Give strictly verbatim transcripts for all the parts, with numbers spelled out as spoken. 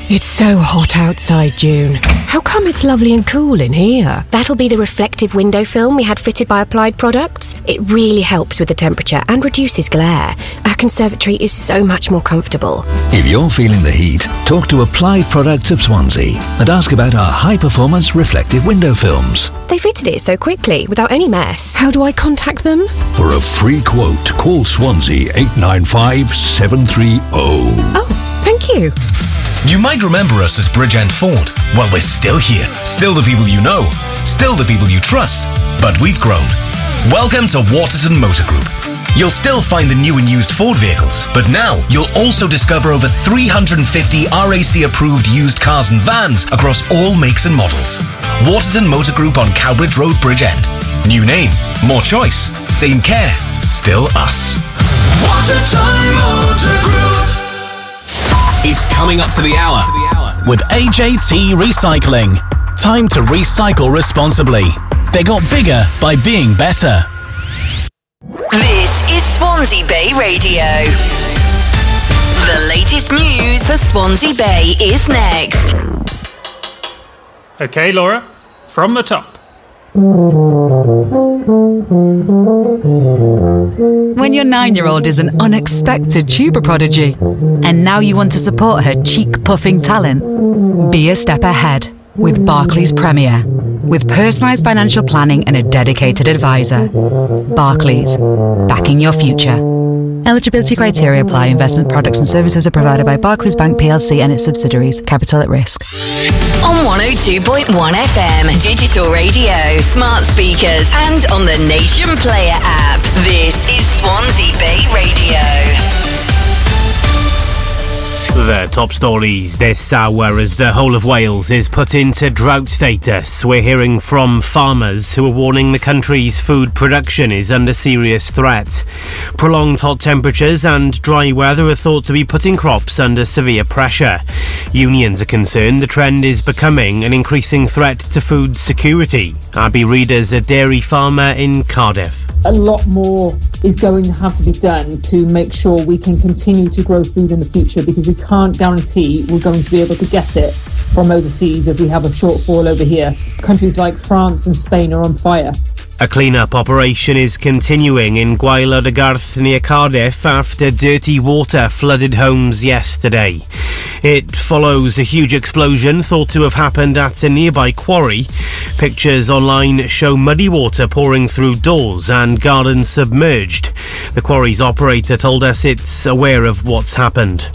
It's so hot outside, June. How come it's lovely and cool in here? That'll be the reflective window film we had fitted by Applied Products. It really helps with the temperature and reduces glare. Our conservatory is so much more comfortable. If you're feeling the heat, talk to Applied Products of Swansea and ask about our high-performance reflective window films. They fitted it so quickly, without any mess. How do I contact them? For a free quote, call Swansea eight nine five, seven three zero. Oh, thank you. You might remember us as Bridgend Ford. Well, we're still here. Still the people you know. Still the people you trust. But we've grown. Welcome to Waterton Motor Group. You'll still find the new and used Ford vehicles, but now you'll also discover over three hundred fifty R A C-approved used cars and vans across all makes and models. Waterton Motor Group on Cowbridge Road, Bridgend. New name, more choice, same care, still us. Waterton Motor Group. It's coming up to the hour with A J T Recycling. Time to recycle responsibly. They got bigger by being better. This is Swansea Bay Radio. The latest news for Swansea Bay is next. Okay, Laura, from the top. When your nine-year-old is an unexpected tuber prodigy, and now you want to support her cheek-puffing talent, be a step ahead with Barclays Premier. With personalised financial planning and a dedicated advisor. Barclays, backing your future. Eligibility criteria apply. Investment products and services are provided by Barclays Bank P L C and its subsidiaries. Capital at risk. On one oh two point one F M, digital radio, smart speakers, and on the Nation Player app. This is Swansea Bay Radio. The top stories this hour as the whole of Wales is put into drought status. We're hearing from farmers who are warning the country's food production is under serious threat. Prolonged hot temperatures and dry weather are thought to be putting crops under severe pressure. Unions are concerned the trend is becoming an increasing threat to food security. Abby Reid is a dairy farmer in Cardiff. A lot more is going to have to be done to make sure we can continue to grow food in the future, because we can't guarantee we're going to be able to get it from overseas if we have a shortfall over here. Countries like France and Spain are on fire. A clean-up operation is continuing in Gwaelod y Garth near Cardiff after dirty water flooded homes yesterday. It follows a huge explosion thought to have happened at a nearby quarry. Pictures online show muddy water pouring through doors and gardens submerged. The quarry's operator told us it's aware of what's happened.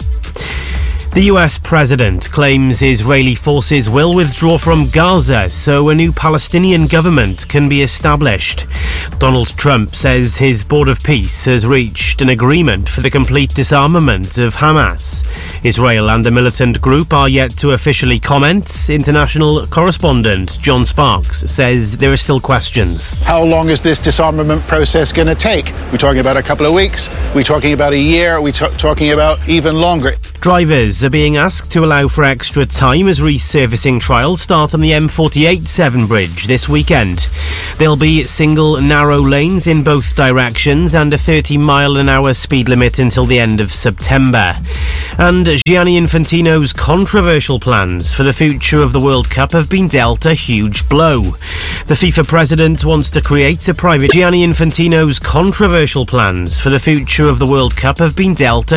The U S president claims Israeli forces will withdraw from Gaza so a new Palestinian government can be established. Donald Trump says his Board of Peace has reached an agreement for the complete disarmament of Hamas. Israel and the militant group are yet to officially comment. International correspondent John Sparks says there are still questions. How long is this disarmament process going to take? We're talking about a couple of weeks? We're talking about a year? We're t- talking about even longer? Drivers are being asked to allow for extra time as resurfacing trials start on the M forty-eight Severn Bridge this weekend. There'll be single narrow lanes in both directions and a thirty mile an hour speed limit until the end of September. And Gianni Infantino's controversial plans for the future of the World Cup have been dealt a huge blow. The FIFA president wants to create a private... Gianni Infantino's controversial plans for the future of the World Cup have been dealt a